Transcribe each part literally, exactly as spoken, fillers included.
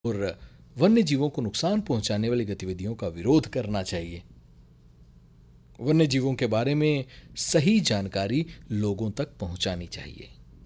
और वन्य जीवों को नुकसान पहुंचाने वाली गतिविधियों का विरोध करना चाहिए। वन्य जीवों के बारे में सही जानकारी लोगों तक पहुंचानी चाहिए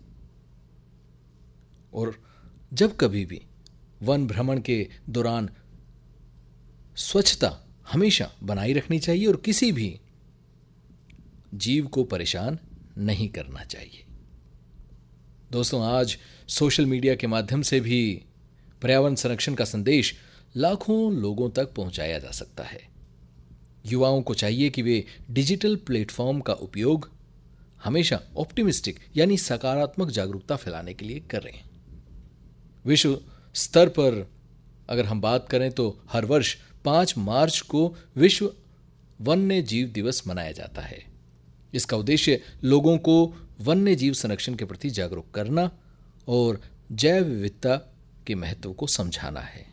और जब कभी भी वन भ्रमण के दौरान स्वच्छता हमेशा बनाए रखनी चाहिए और किसी भी जीव को परेशान नहीं करना चाहिए। दोस्तों, आज सोशल मीडिया के माध्यम से भी पर्यावरण संरक्षण का संदेश लाखों लोगों तक पहुंचाया जा सकता है। युवाओं को चाहिए कि वे डिजिटल प्लेटफॉर्म का उपयोग हमेशा ऑप्टिमिस्टिक यानी सकारात्मक जागरूकता फैलाने के लिए करें। विश्व स्तर पर अगर हम बात करें तो हर वर्ष पाँच मार्च को विश्व वन्य जीव दिवस मनाया जाता है। इसका उद्देश्य लोगों को वन्य जीव संरक्षण के प्रति जागरूक करना और जैव विविधता के महत्व को समझाना है।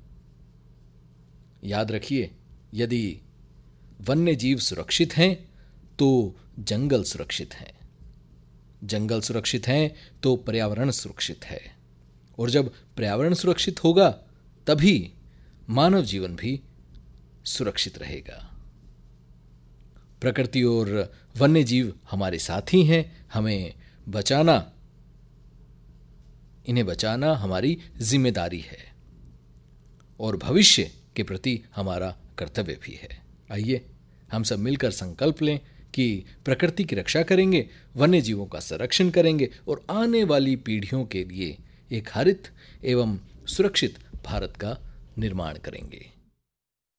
याद रखिए, यदि वन्य जीव सुरक्षित हैं तो जंगल सुरक्षित हैं, जंगल सुरक्षित हैं तो पर्यावरण सुरक्षित है और जब पर्यावरण सुरक्षित होगा तभी मानव जीवन भी सुरक्षित रहेगा। प्रकृति और वन्य जीव हमारे साथी हैं, हमें बचाना इन्हें बचाना हमारी जिम्मेदारी है और भविष्य के प्रति हमारा कर्तव्य भी है। आइए हम सब मिलकर संकल्प लें कि प्रकृति की रक्षा करेंगे, वन्य जीवों का संरक्षण करेंगे और आने वाली पीढ़ियों के लिए एक हरित एवं सुरक्षित भारत का निर्माण करेंगे।